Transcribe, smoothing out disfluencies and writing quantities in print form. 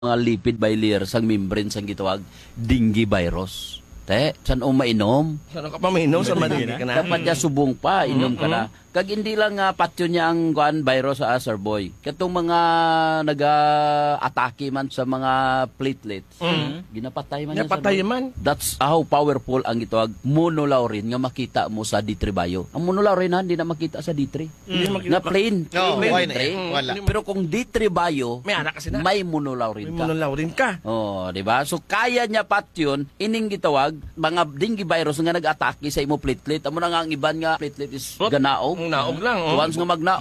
mga lipid bilayer sang membrane sang gitawag dengue virus. Te, san o mainom? Saan ka pa mainom? Saan madali ka na? Dapat niya subong pa, inom ka na. Kag hindi lang patyo niya ang virus sa Sir Boy. Katong mga naga-atake man sa mga platelets, ginapatay man niya. Napatay man. That's how powerful ang gitawag monolaurin nga makita mo sa D3 bio. Ang monolaurin hindi na makita sa D3. Na plain. No, plain why D3. na? Wala. Pero kung D3 bio, May anak kasi na. may monolaurin May ka. monolaurin ka. Oh, di ba? So kaya niya patyon ining gitawag mga dengue virus nga nag-atake sa imo platelet. Amo na nga ang iban nga platelet is ganaog. Naog lang. Once nga magnaog